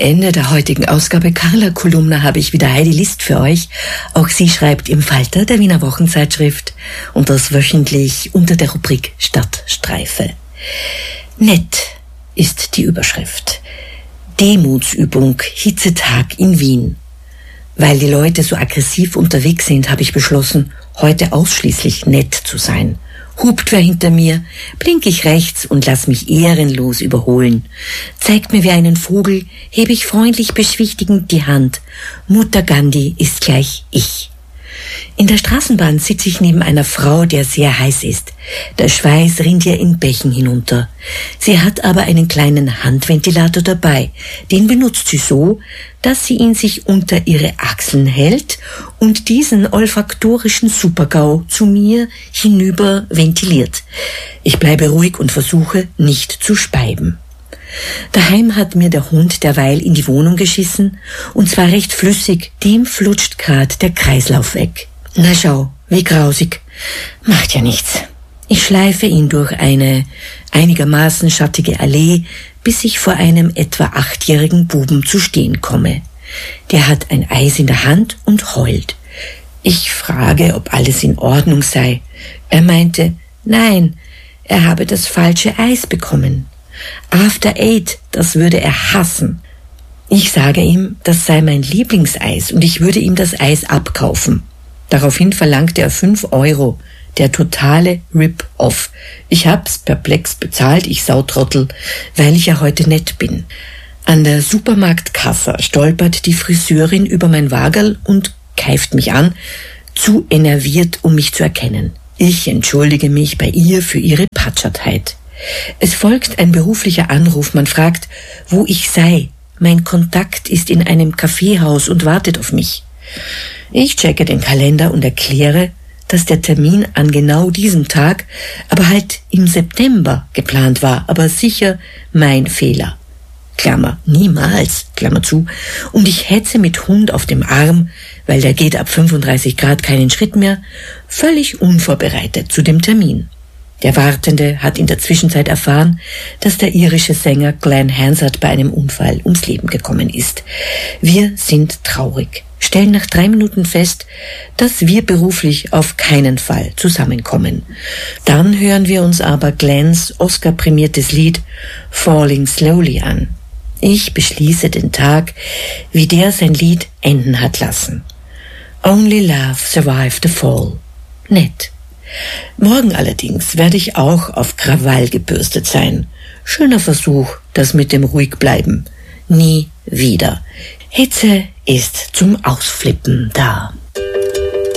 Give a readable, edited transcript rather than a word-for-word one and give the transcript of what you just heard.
Ende der heutigen Ausgabe Carla-Kolumna habe ich wieder Heidi List für euch. Auch sie schreibt im Falter der Wiener Wochenzeitschrift und das wöchentlich unter der Rubrik Stadtstreife. Nett ist die Überschrift. Demutsübung, Hitzetag in Wien. Weil die Leute so aggressiv unterwegs sind, habe ich beschlossen, heute ausschließlich nett zu sein. Hupt wer hinter mir, blink ich rechts und lass mich ehrenlos überholen. Zeigt mir wer einen Vogel, hebe ich freundlich beschwichtigend die Hand. Mutter Gandhi ist gleich ich. In der Straßenbahn sitze ich neben einer Frau, der sehr heiß ist. Der Schweiß rinnt ihr in Bächen hinunter. Sie hat aber einen kleinen Handventilator dabei. Den benutzt sie so, dass sie ihn sich unter ihre Achseln hält und diesen olfaktorischen Supergau zu mir hinüber ventiliert. Ich bleibe ruhig und versuche, nicht zu speiben. Daheim hat mir der Hund derweil in die Wohnung geschissen, und zwar recht flüssig, dem flutscht grad der Kreislauf weg. Na schau, wie grausig. Macht ja nichts. Ich schleife ihn durch eine einigermaßen schattige Allee, bis ich vor einem etwa 8-jährigen Buben zu stehen komme. Der hat ein Eis in der Hand und heult. Ich frage, ob alles in Ordnung sei. Er meinte, nein, er habe das falsche Eis bekommen. After 8, das würde er hassen. Ich sage ihm, das sei mein Lieblingseis und ich würde ihm das Eis abkaufen. Daraufhin verlangte er 5 €, der totale Rip-Off. Ich hab's perplex bezahlt, ich Sautrottel, weil ich ja heute nett bin. An der Supermarktkasse stolpert die Friseurin über mein Wagerl und keift mich an, zu enerviert, um mich zu erkennen. Ich entschuldige mich bei ihr für ihre Patschertheit. Es folgt ein beruflicher Anruf. Man fragt, wo ich sei. Mein Kontakt ist in einem Kaffeehaus und wartet auf mich. Ich checke den Kalender und erkläre, dass der Termin an genau diesem Tag, aber halt im September geplant war, aber sicher mein Fehler. Klammer, niemals, Klammer zu. Und ich hetze mit Hund auf dem Arm, weil der geht ab 35 Grad keinen Schritt mehr, völlig unvorbereitet zu dem Termin. Der Wartende hat in der Zwischenzeit erfahren, dass der irische Sänger Glenn Hansard bei einem Unfall ums Leben gekommen ist. Wir sind traurig, stellen nach 3 Minuten fest, dass wir beruflich auf keinen Fall zusammenkommen. Dann hören wir uns aber Glenns Oscar-prämiertes Lied Falling Slowly an. Ich beschließe den Tag, wie der sein Lied enden hat lassen. Only love survived the fall. Nett. Morgen allerdings werde ich auch auf Krawall gebürstet sein. Schöner Versuch, das mit dem Ruhigbleiben. Nie wieder. Hitze ist zum Ausflippen da.